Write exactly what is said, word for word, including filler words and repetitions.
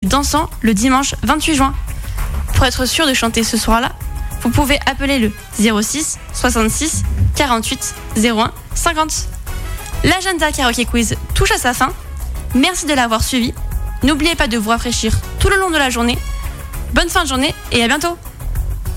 dansant le dimanche vingt-huit juin. Pour être sûr de chanter ce soir-là, vous pouvez appeler le zéro six soixante-six quarante-huit zéro un cinquante. L'agenda Karaoke Quiz touche à sa fin. Merci de l'avoir suivi. N'oubliez pas de vous rafraîchir tout le long de la journée. Bonne fin de journée et à bientôt.